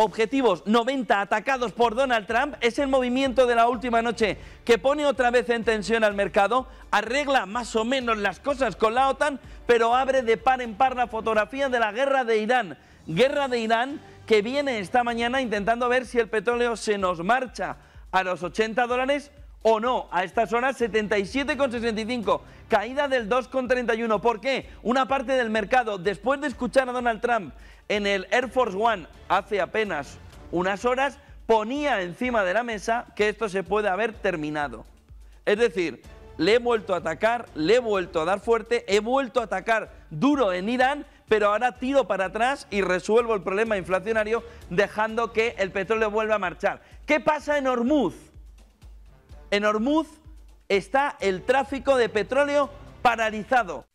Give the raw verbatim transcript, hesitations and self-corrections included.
objetivos noventa atacados por Donald Trump, es el movimiento de la última noche que pone otra vez en tensión al mercado, arregla más o menos las cosas con la OTAN, pero abre de par en par la fotografía de la guerra de Irán. Guerra de Irán que viene esta mañana intentando ver si el petróleo se nos marcha a los ochenta dólares o no. A estas horas setenta y siete coma sesenta y cinco, caída del dos coma treinta y uno. ¿Por qué? Una parte del mercado, después de escuchar a Donald Trump en el Air Force One hace apenas unas horas, ponía encima de la mesa que esto se puede haber terminado. Es decir, le he vuelto a atacar, le he vuelto a dar fuerte, he vuelto a atacar duro en Irán, pero ahora tiro para atrás y resuelvo el problema inflacionario dejando que el petróleo vuelva a marchar. ¿Qué pasa en Hormuz? En Hormuz está el tráfico de petróleo paralizado.